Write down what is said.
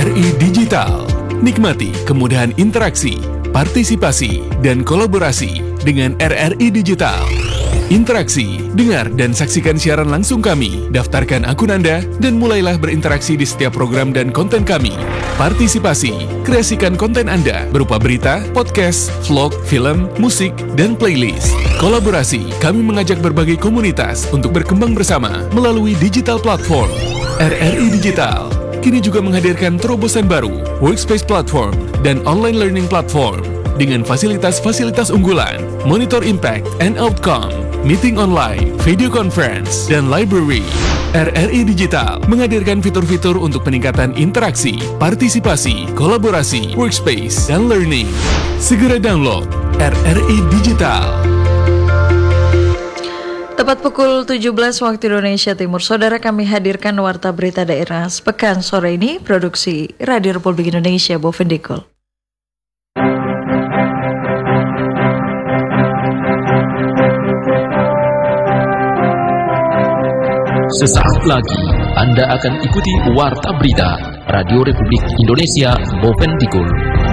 RRI Digital. Nikmati kemudahan interaksi, partisipasi, dan kolaborasi dengan RRI Digital. Interaksi, dengar dan saksikan siaran langsung kami, daftarkan akun Anda, dan mulailah berinteraksi di setiap program dan konten kami. Partisipasi, kreasikan konten Anda berupa berita, podcast, vlog, film, musik, dan playlist. Kolaborasi, kami mengajak berbagai komunitas untuk berkembang bersama melalui digital platform. RRI Digital kini juga menghadirkan terobosan baru, workspace platform, dan online learning platform dengan fasilitas-fasilitas unggulan, monitor impact and outcome, meeting online, video conference, dan library. RRI Digital menghadirkan fitur-fitur untuk peningkatan interaksi, partisipasi, kolaborasi, workspace, dan learning. Segera download RRI Digital. Tepat pukul 17 waktu Indonesia Timur, saudara, kami hadirkan Warta Berita Daerah sepekan sore ini, produksi Radio Republik Indonesia, Bovendikul. Sesaat lagi Anda akan ikuti Warta Berita Radio Republik Indonesia, Bovendikul.